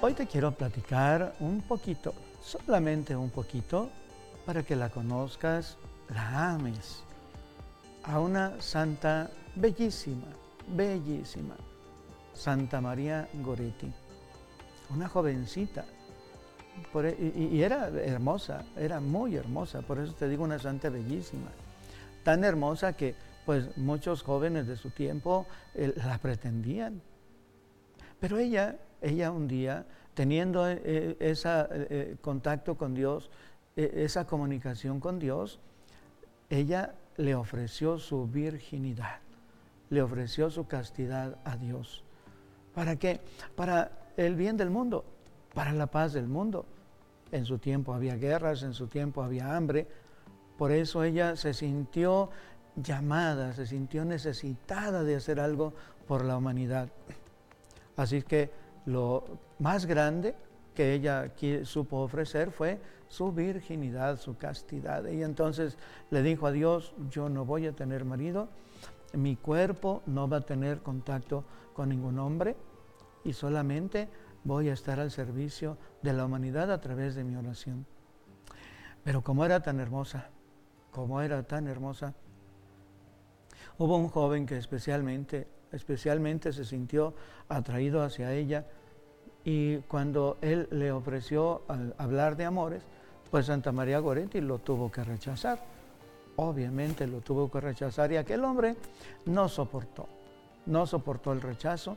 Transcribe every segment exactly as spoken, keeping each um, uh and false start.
Hoy te quiero platicar un poquito, solamente un poquito, para que la conozcas, la ames, a una santa bellísima, bellísima, Santa María Goretti, una jovencita, por, e- y, y era hermosa, era muy hermosa, por eso te digo una santa bellísima, tan hermosa que pues muchos jóvenes de su tiempo eh, la pretendían. Pero ella, ella un día, teniendo ese eh, eh, contacto con Dios, eh, esa comunicación con Dios, ella le ofreció su virginidad, le ofreció su castidad a Dios. ¿Para qué? Para el bien del mundo, para la paz del mundo. En su tiempo había guerras, en su tiempo había hambre, por eso ella se sintió llamada, se sintió necesitada de hacer algo por la humanidad. Así que lo más grande que ella supo ofrecer fue su virginidad, su castidad. Y entonces le dijo a Dios: yo no voy a tener marido, mi cuerpo no va a tener contacto con ningún hombre y solamente voy a estar al servicio de la humanidad a través de mi oración. Pero como era tan hermosa, como era tan hermosa, hubo un joven que especialmente, especialmente se sintió atraído hacia ella, y cuando él le ofreció hablar de amores, pues Santa María Goretti lo tuvo que rechazar. Obviamente lo tuvo que rechazar y aquel hombre no soportó, no soportó el rechazo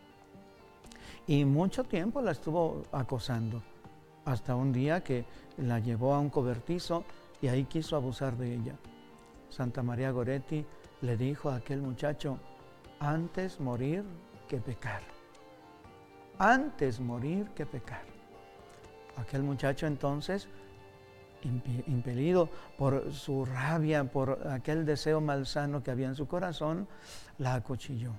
y mucho tiempo la estuvo acosando, hasta un día que la llevó a un cobertizo y ahí quiso abusar de ella. Santa María Goretti le dijo a aquel muchacho: antes morir que pecar. Antes morir que pecar. Aquel muchacho entonces, impelido por su rabia, por aquel deseo malsano que había en su corazón, la acuchilló.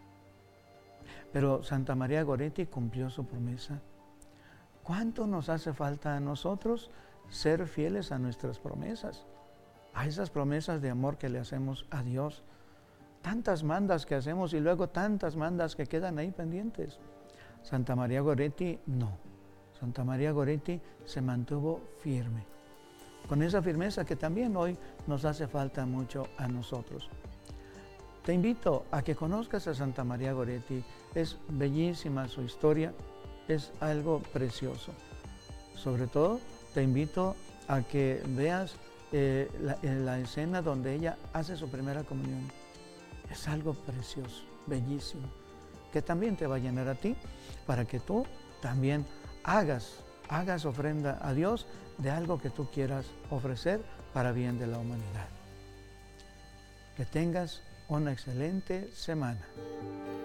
Pero Santa María Goretti cumplió su promesa. ¿Cuánto nos hace falta a nosotros ser fieles a nuestras promesas? A esas promesas de amor que le hacemos a Dios. Tantas mandas que hacemos y luego tantas mandas que quedan ahí pendientes. Santa María Goretti no. Santa María Goretti se mantuvo firme, con esa firmeza que también hoy nos hace falta mucho a nosotros. Te invito a que conozcas a Santa María Goretti. Es bellísima su historia, es algo precioso. Sobre todo, te invito a que veas eh, la, la escena donde ella hace su primera comunión. Es algo precioso, bellísimo, que también te va a llenar a ti para que tú también hagas, hagas ofrenda a Dios de algo que tú quieras ofrecer para bien de la humanidad. Que tengas una excelente semana.